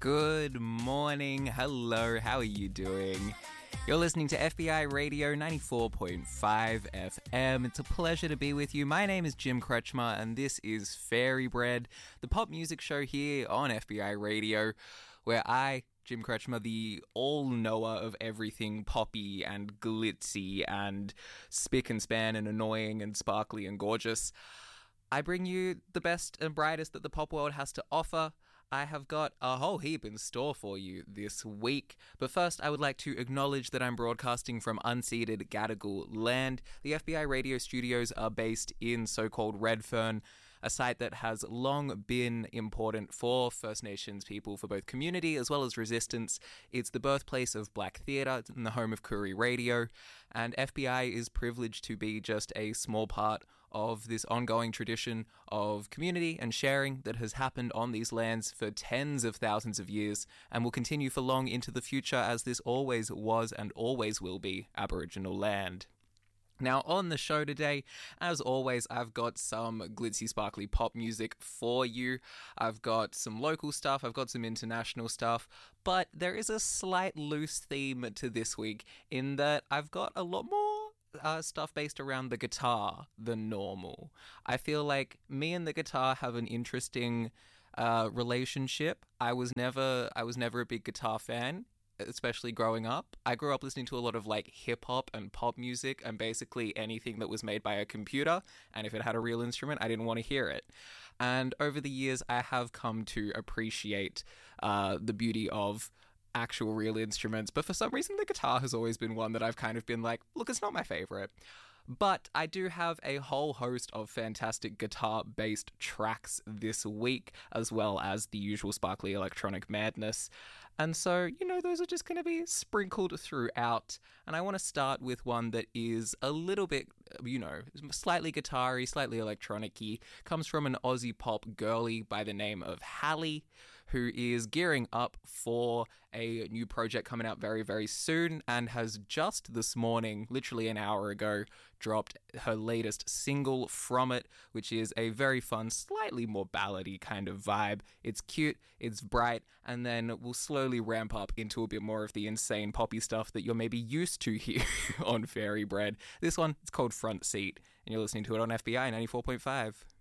Good morning. Hello. How are you doing? You're listening to FBI Radio 94.5 FM. It's a pleasure to be with you. My name is Jim Kretschmer, and this is Fairy Bread, the pop music show here on FBI Radio, where I, Jim Kretschmer, the all-knower of everything poppy and glitzy and spick and span and annoying and sparkly and gorgeous, I bring you the best and brightest that the pop world has to offer. I have got a whole heap in store for you this week. But first, I would like to acknowledge that I'm broadcasting from unceded Gadigal land. The FBI radio studios are based in so-called Redfern, a site that has long been important for First Nations people for both community as well as resistance. It's the birthplace of Black theatre and the home of Koori Radio, and FBI is privileged to be just a small part of this ongoing tradition of community and sharing that has happened on these lands for tens of thousands of years and will continue for long into the future, as this always was and always will be Aboriginal land. Now, on the show today, as always, I've got some glitzy, sparkly pop music for you. I've got some local stuff, I've got some international stuff, but there is a slight loose theme to this week in that I've got a lot more stuff based around the guitar than normal. I feel like me and the guitar have an interesting relationship. I was never a big guitar fan, especially growing up. I grew up listening to a lot of like hip hop and pop music and basically anything that was made by a computer, and if it had a real instrument, I didn't want to hear it. And over the years, I have come to appreciate the beauty of actual real instruments, but for some reason the guitar has always been one that I've kind of been like, look, it's not my favorite. But I do have a whole host of fantastic guitar-based tracks this week, as well as the usual sparkly electronic madness. And so, those are just going to be sprinkled throughout. And I want to start with one that is a little bit, slightly guitar-y, slightly electronic-y. Comes from an Aussie pop girly by the name of Hallie, who is gearing up for a new project coming out very, very soon, and has just this morning, literally an hour ago, dropped her latest single from it, which is a very fun, slightly more ballady kind of vibe. It's cute, it's bright, and then we'll slowly ramp up into a bit more of the insane poppy stuff that you're maybe used to here on Fairy Bread. This one, it's called Front Seat, and you're listening to it on FBI 94.5.